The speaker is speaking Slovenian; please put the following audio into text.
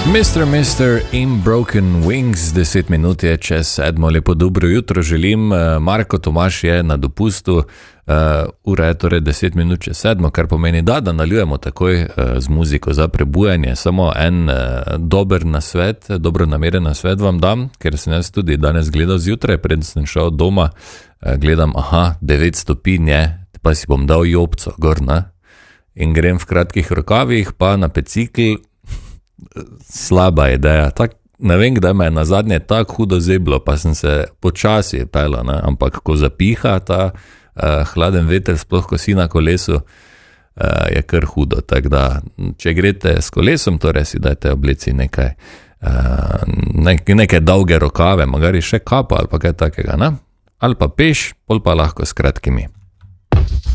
Mr. in Broken Wings, 10 minut je čez 7, lepo dobro jutro želim. Marko Tomaž je na dopustu, ura je torej 10 minut čez 7, kar pomeni, da nadaljujemo takoj z muziko za prebujanje. Samo en dober nasvet, dobronameren nasvet vam dam, ker sem jaz tudi danes gledal zjutraj, preden sem šel doma, gledam, 9 stopinj je, pa si bom dal jopco gor, ne? In grem v kratkih rokavih, pa na bicikl. Slaba ideja, ne vem, kdaj me je nazadnje tako hudo zeblo, pa sem se počasi pelal, ne? Ampak ko zapiha ta hladen veter, sploh ko si na kolesu, je kar hudo, tako da če greste s kolesom, torej si dajte obleci neke dolge rokave, magari še kapa ali pa kaj takega, ne? Ali pa peš, pol pa lahko s kratkimi.